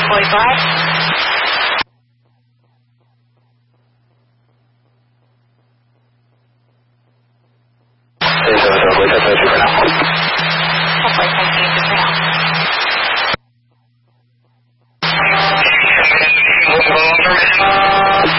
145. 这个回车车去不了。 145, good for now.